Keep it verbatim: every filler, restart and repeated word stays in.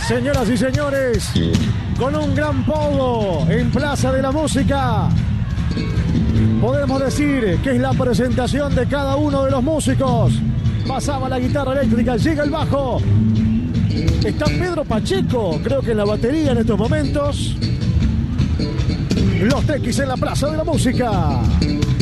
Señoras y señores, con un gran pogo en Plaza de la Música, podemos decir que es la presentación de cada uno de los músicos. Pasaba la guitarra eléctrica, llega el bajo. Está Pedro Pacheco, creo que en la batería en estos momentos. Los Tequis en la Plaza de la Música.